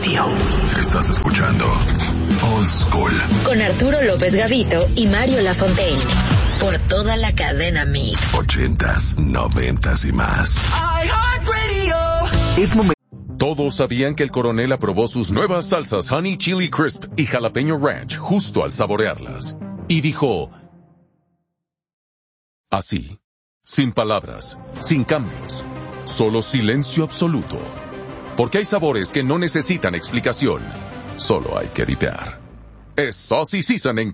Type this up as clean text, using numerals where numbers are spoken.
Radio. Estás escuchando Old School con Arturo López Gavito y Mario Lafontaine por toda la cadena Mix. 80s, 90s y más. Es momento. Todos sabían que el coronel aprobó sus nuevas salsas Honey Chili Crisp y Jalapeño Ranch justo al saborearlas. Y dijo... así, sin palabras, sin cambios, solo silencio absoluto. Porque hay sabores que no necesitan explicación, solo hay que dipear. Es Saucy Seasoning